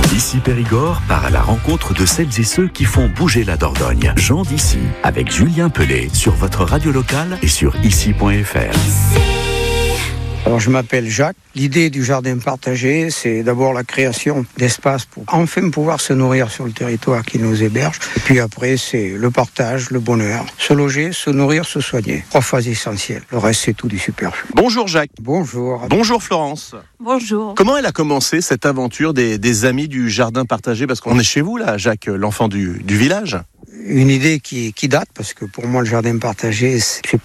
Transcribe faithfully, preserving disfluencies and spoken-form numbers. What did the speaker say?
Ici Périgord part à la rencontre de celles et ceux qui font bouger la Dordogne. Jean d'ici, avec Julien Pellet, sur votre radio locale et sur ici point f r. Alors, je m'appelle Jacques. L'idée du jardin partagé, c'est d'abord la création d'espaces pour enfin pouvoir se nourrir sur le territoire qui nous héberge. Et puis après, c'est le partage, le bonheur. Se loger, se nourrir, se soigner. Trois phases essentielles. Le reste, c'est tout du superflu. Bonjour Jacques. Bonjour. Bonjour Florence. Bonjour. Comment elle a commencé cette aventure des, des amis du jardin partagé ? Parce qu'on est chez vous là, Jacques, l'enfant du, du village. Une idée qui, qui date, parce que pour moi, le jardin partagé, c'est